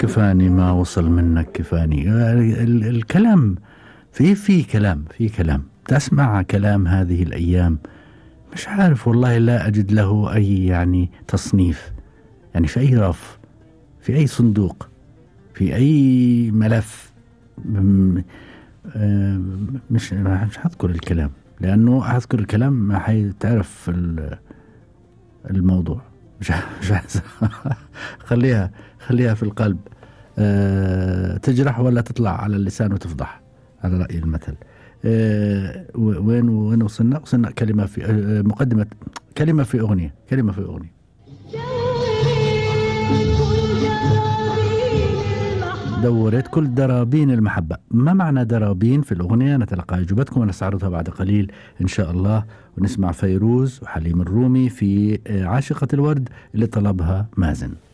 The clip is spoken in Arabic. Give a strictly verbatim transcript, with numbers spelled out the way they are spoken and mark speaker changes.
Speaker 1: كفاني ما وصل منك كفاني. ال- الكلام في في كلام في كلام تسمع كلام هذه الأيام، مش عارف والله، لا أجد له أي يعني تصنيف، يعني في أي رف، في أي صندوق، في أي ملف. م- آه، مش مش هذكر الكلام، لأنه هذكر الكلام ما حيتعرف ال- الموضوع. مش مش عايز خليها خليها في القلب. أه تجرح ولا تطلع على اللسان وتفضح، على رأي المثل. أه وين وين وصلنا؟ وصلنا كلمة في أه مقدمة، كلمة في أغنية، كلمة في أغنية. دورت كل درابين المحبة. ما معنى درابين في الأغنية؟ نتلقى إجابتكم ونستعرضها بعد قليل إن شاء الله، ونسمع فيروز وحليم الرومي في عاشقة الورد اللي طلبها مازن.